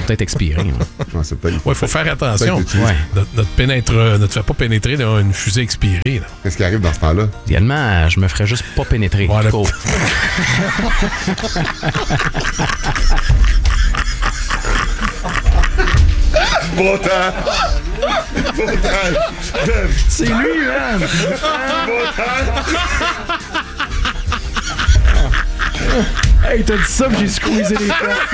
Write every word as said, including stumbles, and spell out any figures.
peut-être expirés. Ouais, c'est peut-être... Ouais, faut faire attention. Ouais. Notre, notre pénètre, ne te fait pas pénétrer dans une fusée expirée. Là. Qu'est-ce qui arrive dans ce temps-là? Idéalement, je me ferais juste pas pénétrer. Ouais, Cool. Bon temps! Bon temps! C'est lui, man! Bon temps! Hey, t'as dit ça, puis j'ai squeezé les fesses.